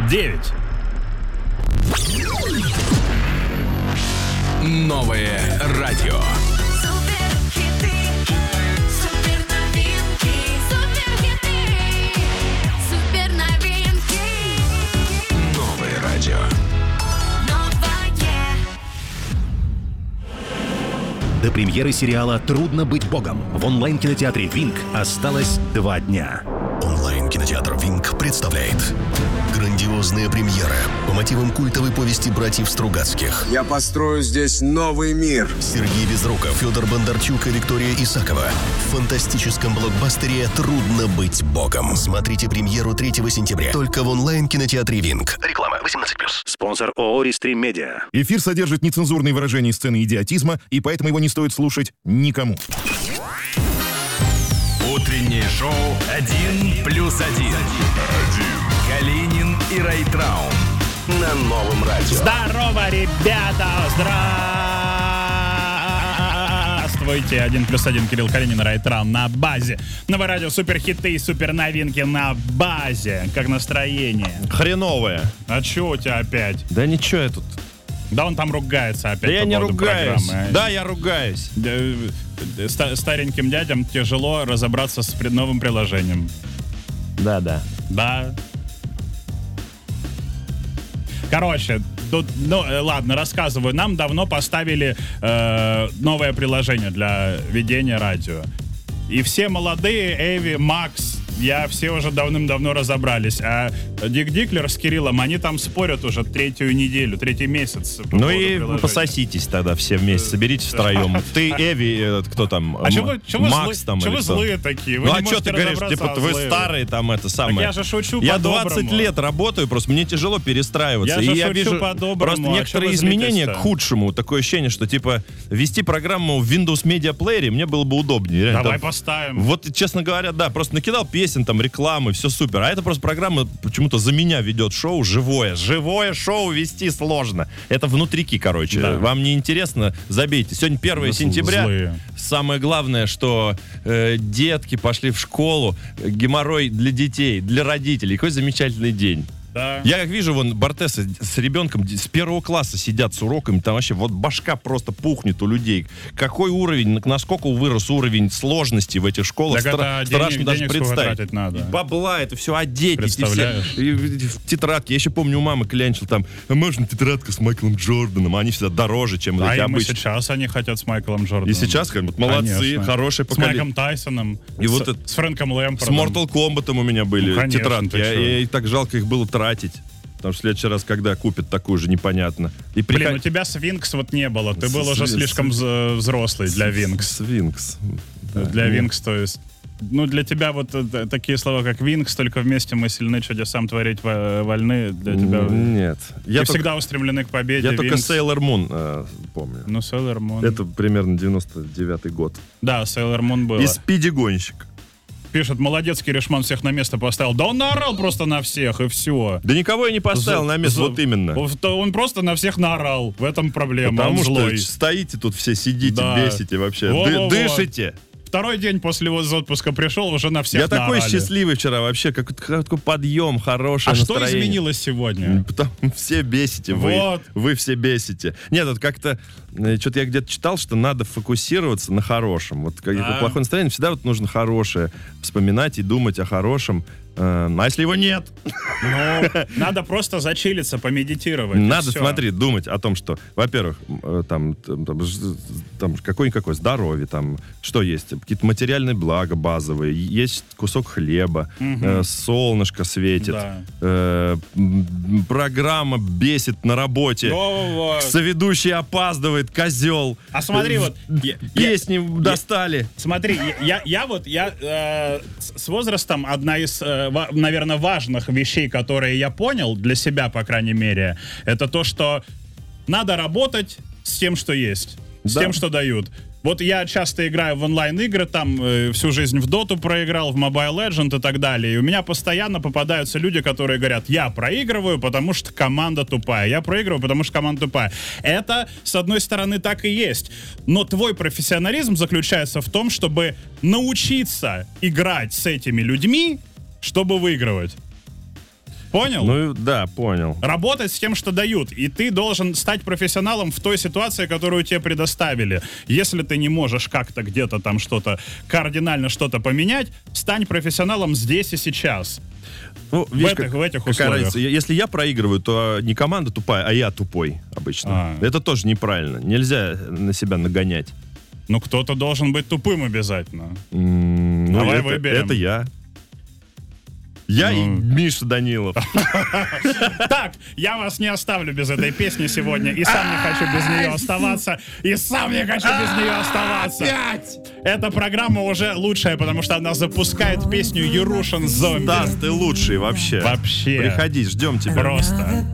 9. Новое радио. Суперхиты, суперновинки, суперновинки. Новое радио. Новое. До премьеры сериала «Трудно быть богом» в онлайн-кинотеатре «Винк» осталось 2 дня. Онлайн-кинотеатр «Винк» представляет грандиозная премьера по мотивам культовой повести братьев Стругацких. Я построю здесь новый мир. Сергей Безруков, Федор Бондарчук и Виктория Исакова. В фантастическом блокбастере «Трудно быть богом». Смотрите премьеру 3 сентября. Только в онлайн-кинотеатре «Винк». Реклама 18+. Спонсор ООО «Рестрим Медиа». Эфир содержит нецензурные выражения и сцены идиотизма, и поэтому его не стоит слушать никому. Утреннее шоу «1+1». Калинин и Райтраун на Новом радио. Здорово, ребята! Здравствуйте! 1+1 Кирилл Калинин, Райтраун на базе. Новое радио, суперхиты и суперновинки на базе. Как настроение? Хреновая. А чё у тебя опять? Да ничего я тут. Да он там ругается опять. Да я по не поводу ругаюсь. программы. Да, я ругаюсь. Стареньким дядям тяжело разобраться с новым приложением. Да. Да. Короче, тут, ладно, рассказываю. Нам давно поставили новое приложение для ведения радио. И все молодые, Эви, Макс, все уже давным-давно разобрались. А Дик Диклер с Кириллом, они там спорят уже 3-ю неделю, 3-й месяц. Ну и пососитесь тогда все вместе, соберитесь втроем. Ты, Эви, кто там? А чего Макс там вы или кто? злые такие? Вы Ну не а что можете ты говоришь, разобраться, типа, вы злые. старые там это самое. Так я же шучу Я по-доброму. 20 лет работаю, просто мне тяжело перестраиваться. Я же И я шучу вижу по-доброму, просто а чё некоторые вы изменения злитесь-то? к худшему. Такое ощущение, что типа вести программу в Windows Media Player мне было бы удобнее. Реально, Давай там- поставим. Вот, честно говоря, да, просто накидал песен, там, рекламы, все супер. А это просто программа почему-то за меня ведет шоу живое. Живое шоу вести сложно. Это внутрики, короче. Да. Вам не интересно? Забейте. Сегодня 1 сентября. Злые. Самое главное, что детки пошли в школу. Геморрой для детей, для родителей. Какой замечательный день. Да. Я как вижу, вон, Бортесы с ребенком с 1 класса сидят с уроками, там вообще вот башка просто пухнет у людей. Какой уровень, насколько вырос уровень сложности в этих школах, Так это страшно даже денег сколько представить. тратить надо. И бабла, это все одеть. Представляешь? В тетрадке. Я еще помню, у мамы клянчил там, а можно тетрадка с Майклом Джорданом? Они всегда дороже, чем А эти и обычные. сейчас они хотят с Майклом Джорданом. И сейчас, как бы, молодцы, Конечно. хорошее С поколение. Майком Тайсоном, И с, вот это- с Фрэнком С Лэмпортом. Mortal Kombat у меня были Ну, конечно, тетрадки. ты чё? И так жалко их было тратить. Потому что в следующий раз, когда купят такую же, непонятно. И Блин, у тебя Свинкс вот не было. Ты был уже слишком взрослый для Винкс. Свинкс. Для Винкс, то есть. Ну, для тебя вот такие слова, как Винкс, только вместе мы сильны, чудесам творить вольны. Для тебя... Нет. Ты всегда устремлены к победе. Я только Винкс. Sailor Moon помню. Ну, Sailor Moon. Это примерно 99-й год. Да, Sailor Moon было. И Спиди-гонщик. Пишет, молодец, Киришман всех на место поставил. Да он наорал просто на всех, и все. Да никого я не поставил на место, вот именно. Он просто на всех наорал. В этом проблема. Потому он что злой. стоите тут все, сидите, Да. бесите вообще. Во-во-во. Дышите. Второй день после из отпуска пришел, уже на всех Я такой наорали. счастливый вчера вообще, какой подъем, хорошее А что настроение. изменилось сегодня? Потому все бесите, Вот. вы все бесите. Нет, вот как-то, что-то я где-то читал, что надо фокусироваться на хорошем. Вот когда Да. плохое настроение, всегда вот нужно хорошее вспоминать и думать о хорошем. А если его нет? Ну, надо просто зачилиться, помедитировать. и Надо, всё. смотри, думать о том, что, во-первых, там какое-никакое здоровье, там, что есть, какие-то материальные блага базовые, есть кусок хлеба, солнышко светит, Да. Программа бесит на работе, Во-во-во. соведущий опаздывает, козел. А смотри, вот... Песни достали. Смотри, я с возрастом одна из, наверное, важных вещей, которые я понял для себя, по крайней мере, это то, что надо работать с тем, что есть, с Да. тем, что дают. Вот я часто играю в онлайн-игры, там всю жизнь в Доту проиграл, в Mobile Legends и так далее. И у меня постоянно попадаются люди, которые говорят, я проигрываю, потому что команда тупая. Я проигрываю, потому что команда тупая. Это, с одной стороны, так и есть. Но твой профессионализм заключается в том, чтобы научиться играть с этими людьми, чтобы выигрывать. Понял? Ну, да, понял. Работать с тем, что дают. И ты должен стать профессионалом в той ситуации, которую тебе предоставили. Если ты не можешь как-то где-то там что-то, кардинально что-то поменять, стань профессионалом здесь и сейчас. Ну, видишь, в этих какая условиях. разница? Если я проигрываю, то не команда тупая, а я тупой обычно. Это тоже неправильно. Нельзя на себя нагонять. Ну, кто-то должен быть тупым обязательно. Ну, Давай это, выберем. это я. Я и Миша Данилов. Так, я вас не оставлю без этой песни сегодня. И сам не хочу без нее оставаться. И сам не хочу без нее оставаться. Эта программа уже лучшая, потому что она запускает песню Ерушин Зомби. Стас, ты лучший вообще. Вообще. Приходи, ждем тебя. Просто.